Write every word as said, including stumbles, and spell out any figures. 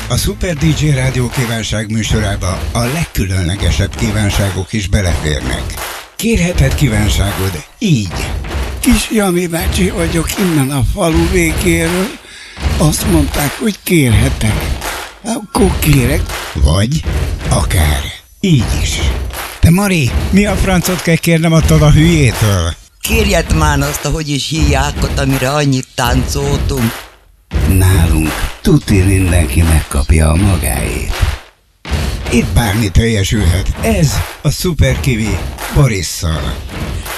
A Super dé dzsé Rádió kívánság műsorába a legkülönlegesebb kívánságok is beleférnek. Kérheted kívánságod így. Kis Jani bácsi vagyok innen a falu végéről. Azt mondták, hogy kérhetek. Akkor kérek. Vagy akár így is. De Mari, mi a francot kell kérnem attól a hülyétől? Kérjed már azt, ahogy is hívják ott, amire annyit táncoltunk. Nálunk tuti mindenki megkapja a magáét. Itt bármi teljesülhet. Ez a Super Kiwi Borisszal.